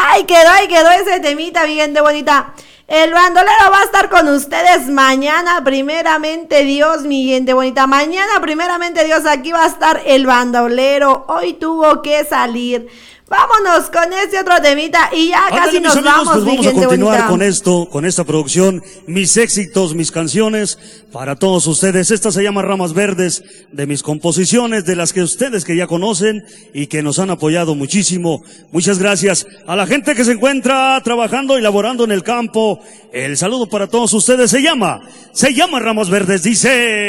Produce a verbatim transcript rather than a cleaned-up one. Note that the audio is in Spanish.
Ahí quedó, ahí quedó ese temita, mi gente bonita. El bandolero va a estar con ustedes mañana, primeramente Dios, mi gente bonita. Mañana, primeramente Dios, aquí va a estar el bandolero. Hoy tuvo que salir. Vámonos con este otro temita y ya Ándale, casi nos amigos, vamos, pues mi vamos a gente continuar bonita. con esto, con esta producción, mis éxitos, mis canciones para todos ustedes. Esta se llama Ramas Verdes, de mis composiciones, de las que ustedes que ya conocen y que nos han apoyado muchísimo. Muchas gracias a la gente que se encuentra trabajando y laborando en el campo. El saludo para todos ustedes se llama, se llama Ramas Verdes, dice...